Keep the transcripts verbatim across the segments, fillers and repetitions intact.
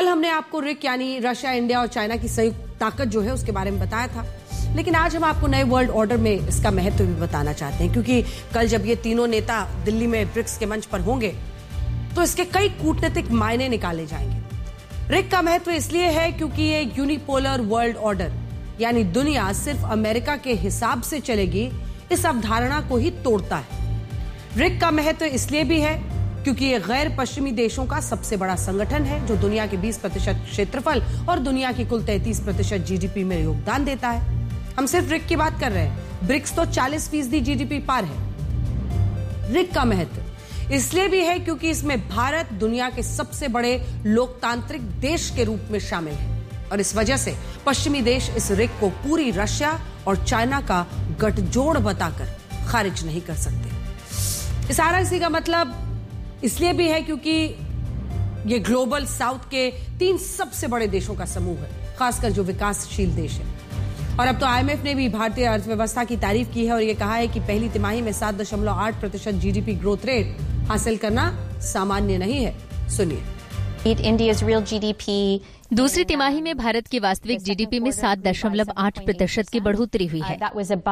कल हमने आपको रिक यानी रशिया, इंडिया और चाइना की संयुक्त ताकत जो है उसके बारे में बताया था, लेकिन आज हम आपको नए वर्ल्ड ऑर्डर में इसका महत्व भी बताना चाहते हैं, क्योंकि कल जब ये तीनों नेता दिल्ली में ब्रिक्स के मंच पर होंगे तो इसके कई कूटनीतिक मायने निकाले जाएंगे। रिक का महत्व इसलिए है क्योंकि ये यूनिपोलर वर्ल्ड ऑर्डर यानी दुनिया सिर्फ अमेरिका के हिसाब से चलेगी, इस अवधारणा को ही तोड़ता है। रिक का महत्व इसलिए भी है क्योंकि ये गैर पश्चिमी देशों का सबसे बड़ा संगठन है जो दुनिया के बीस प्रतिशत क्षेत्रफल और दुनिया की कुल तैंतीस प्रतिशत जीडीपी में योगदान देता है। हम सिर्फ रिक की बात कर रहे हैं, ब्रिक्स तो चालीस फीसदी जीडीपी पार है। रिक का महत्व इसलिए भी है क्योंकि इसमें भारत दुनिया के सबसे बड़े लोकतांत्रिक देश के रूप में शामिल है और इस वजह से पश्चिमी देश इस रिक को पूरी रशिया और चाइना का गठजोड़ बताकर खारिज नहीं कर सकते। इस आरआईसी का मतलब इसलिए भी है क्योंकि ये ग्लोबल साउथ के तीन सबसे बड़े देशों का समूह है, खासकर जो विकासशील देश है। और अब तो आईएमएफ ने भी भारतीय अर्थव्यवस्था की तारीफ की है और ये कहा है कि पहली तिमाही में सात दशमलव आठ प्रतिशत जीडीपी ग्रोथ रेट हासिल करना सामान्य नहीं है। सुनिए। India's real G D P दूसरी तिमाही में भारत की वास्तविक जीडीपी में सात दशमलव आठ प्रतिशत की बढ़ोतरी हुई है।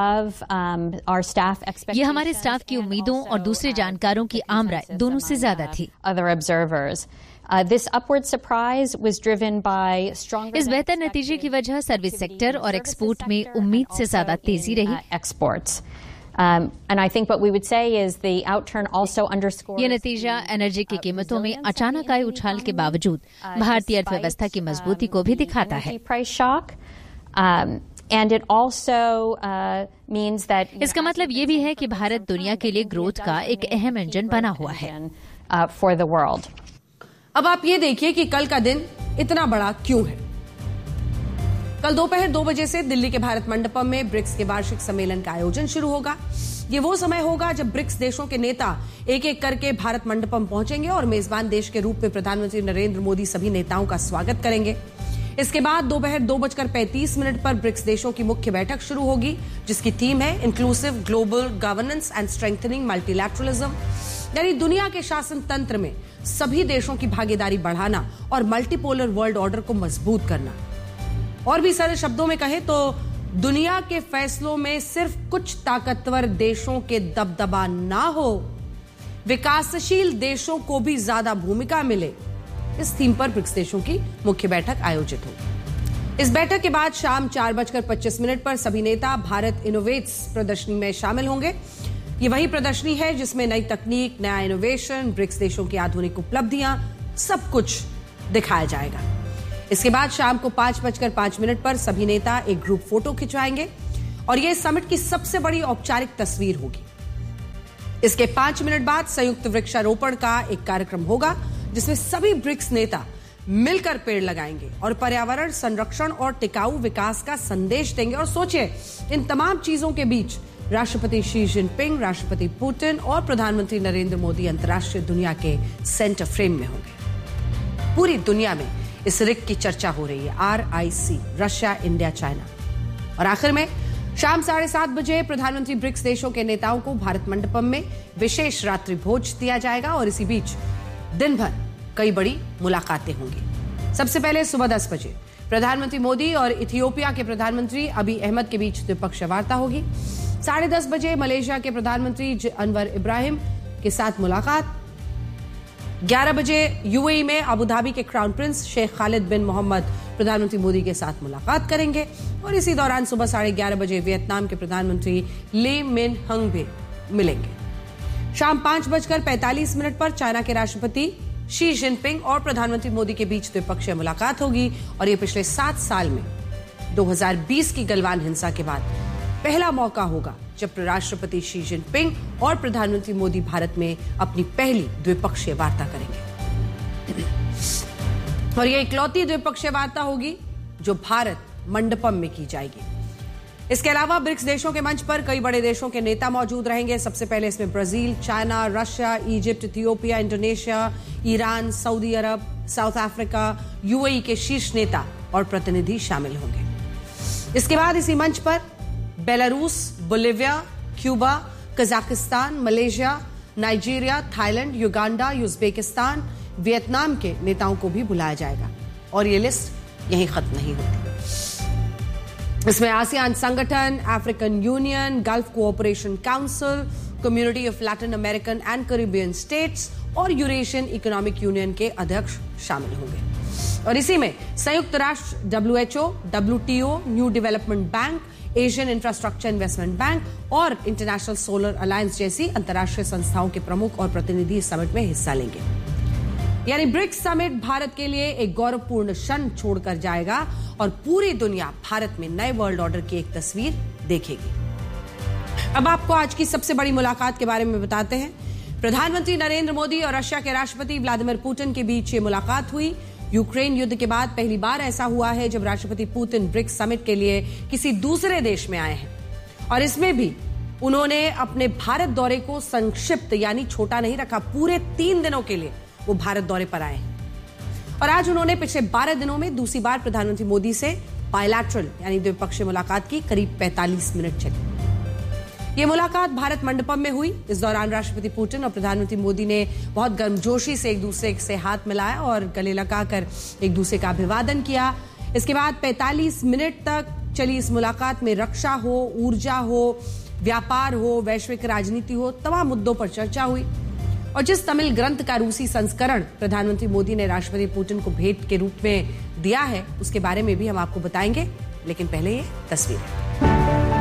ये हमारे स्टाफ की उम्मीदों और दूसरे जानकारों की आम राय दोनों से ज्यादा थी। इस बेहतर नतीजे की वजह सर्विस सेक्टर और एक्सपोर्ट में उम्मीद से ज्यादा तेजी रही। Um, and I think what we would say is the outturn also underscores ये नतीजा एनर्जी की कीमतों में अचानक आए उछाल के बावजूद भारतीय अर्थव्यवस्था की मजबूती को भी दिखाता है। Um, and it also uh, means that इसका मतलब ये भी है कि भारत दुनिया के लिए ग्रोथ का एक अहम इंजन बना हुआ है uh, for the world. अब आप ये देखिए कि कल का दिन इतना बड़ा क्यों है। कल दोपहर दो बजे से दिल्ली के भारत मंडपम में ब्रिक्स के वार्षिक सम्मेलन का आयोजन शुरू होगा। ये वो समय होगा जब ब्रिक्स देशों के नेता एक एक करके भारत मंडपम पहुंचेंगे और मेजबान देश के रूप में प्रधानमंत्री नरेंद्र मोदी सभी नेताओं का स्वागत करेंगे। इसके बाद दोपहर दो बजकर पैंतीस मिनट पर ब्रिक्स देशों की मुख्य बैठक शुरू होगी, जिसकी थीम है inclusive global governance and strengthening multilateralism, यानी दुनिया के शासन तंत्र में सभी देशों की भागीदारी बढ़ाना और मल्टीपोलर वर्ल्ड ऑर्डर को मजबूत करना। और भी सरल शब्दों में कहे तो दुनिया के फैसलों में सिर्फ कुछ ताकतवर देशों के दबदबा ना हो, विकासशील देशों को भी ज्यादा भूमिका मिले, इस थीम पर ब्रिक्स देशों की मुख्य बैठक आयोजित होगी। इस बैठक के बाद शाम चार बजकर पच्चीस मिनट पर सभी नेता भारत इनोवेट्स प्रदर्शनी में शामिल होंगे। ये वही प्रदर्शनी है जिसमें नई तकनीक, नया इनोवेशन, ब्रिक्स देशों की आधुनिक उपलब्धियां, सब कुछ दिखाया जाएगा। इसके बाद शाम को पांच बजकर पांच मिनट पर सभी नेता एक ग्रुप फोटो खिंचवाएंगे और यह समिट की सबसे बड़ी औपचारिक तस्वीर होगी। इसके पांच मिनट बाद संयुक्त वृक्षारोपण का एक कार्यक्रम होगा जिसमें सभी ब्रिक्स नेता मिलकर पेड़ लगाएंगे और पर्यावरण संरक्षण और टिकाऊ विकास का संदेश देंगे। और सोचिए, इन तमाम चीजों के बीच राष्ट्रपति शी जिनपिंग, राष्ट्रपति पुतिन और प्रधानमंत्री नरेंद्र मोदी अंतर्राष्ट्रीय दुनिया के सेंटर फ्रेम में होंगे। पूरी दुनिया में इस रिक की चर्चा हो रही है, are I C, Russia, India, China. और आखिर में शाम साढ़े सात बजे प्रधानमंत्री ब्रिक्स देशों के नेताओं को भारत मंडपम में विशेष रात्रि भोज दिया जाएगा और इसी बीच दिन भर कई बड़ी मुलाकातें होंगी। सबसे पहले सुबह दस बजे प्रधानमंत्री मोदी और इथियोपिया के प्रधानमंत्री अबी अहमद के बीच द्विपक्षीय वार्ता होगी। साढ़े दस बजे मलेशिया के प्रधानमंत्री अनवर इब्राहिम के साथ मुलाकात। ग्यारह बजे यूएई में अबू धाबी के क्राउन प्रिंस शेख खालिद बिन मोहम्मद प्रधानमंत्री मोदी के साथ मुलाकात करेंगे और इसी दौरान सुबह साढ़े ग्यारह बजे वियतनाम के प्रधानमंत्री ले मिन हंग भी मिलेंगे। शाम पांच बजकर पैंतालीस मिनट पर चाइना के राष्ट्रपति शी जिनपिंग और प्रधानमंत्री मोदी के बीच द्विपक्षीय मुलाकात होगी और ये पिछले सात साल में दो हजार बीस की गलवान हिंसा के बाद पहला मौका होगा जब राष्ट्रपति शी जिनपिंग और प्रधानमंत्री मोदी भारत में अपनी पहली द्विपक्षीय वार्ता करेंगे। और यह इकलौती द्विपक्षीय वार्ता होगी जो भारत मंडपम में की जाएगी। इसके अलावा ब्रिक्स देशों के मंच पर कई बड़े देशों के नेता मौजूद रहेंगे। सबसे पहले इसमें Brazil, China, Russia, Egypt, Ethiopia, Indonesia, Iran, Saudi अरब, साउथ अफ्रीका, यूएई के शीर्ष नेता और प्रतिनिधि शामिल होंगे। इसके बाद इसी मंच पर Belarus, Bolivia, Cuba, Kazakhstan, Malaysia, Nigeria, Thailand, Uganda, Uzbekistan, Vietnam के नेताओं को भी बुलाया जाएगा। और ये लिस्ट यहीं खत्म नहीं होती। इसमें आसियान संगठन, African union, gulf cooperation council, community of Latin American and Caribbean states और यूरेशियन इकोनॉमिक यूनियन के अध्यक्ष शामिल होंगे। और इसी में संयुक्त राष्ट्र, W H O, W T O, new development bank, Asian infrastructure investment bank और इंटरनेशनल सोलर अलायंस जैसी अंतर्राष्ट्रीय संस्थाओं के प्रमुख और प्रतिनिधि इस समिट में हिस्सा लेंगे। यानी ब्रिक्स समिट भारत के लिए एक गौरवपूर्ण क्षण छोड़कर जाएगा और पूरी दुनिया भारत में नए वर्ल्ड ऑर्डर की एक तस्वीर देखेगी। अब आपको आज की सबसे बड़ी मुलाकात के बारे में बताते हैं। प्रधानमंत्री नरेंद्र मोदी और रशिया के राष्ट्रपति व्लादिमीर पुतिन के बीच ये मुलाकात हुई। यूक्रेन युद्ध के बाद पहली बार ऐसा हुआ है जब राष्ट्रपति पुतिन ब्रिक्स समिट के लिए किसी दूसरे देश में आए हैं और इसमें भी उन्होंने अपने भारत दौरे को संक्षिप्त यानी छोटा नहीं रखा। पूरे तीन दिनों के लिए वो भारत दौरे पर आए हैं और आज उन्होंने पिछले बारह दिनों में दूसरी बार प्रधानमंत्री मोदी से बायलैटरल यानी द्विपक्षीय मुलाकात की। करीब पैंतालीस मिनट चली ये मुलाकात भारत मंडपम में हुई। इस दौरान राष्ट्रपति पुतिन और प्रधानमंत्री मोदी ने बहुत गर्मजोशी से एक दूसरे से हाथ मिलाया और गले लगाकर एक दूसरे का अभिवादन किया। इसके बाद पैंतालीस मिनट तक चली इस मुलाकात में रक्षा हो, ऊर्जा हो, व्यापार हो, वैश्विक राजनीति हो, तमाम मुद्दों पर चर्चा हुई। और जिस तमिल ग्रंथ का रूसी संस्करण प्रधानमंत्री मोदी ने राष्ट्रपति पुतिन को भेंट के रूप में दिया है उसके बारे में भी हम आपको बताएंगे, लेकिन पहले ये तस्वीरें।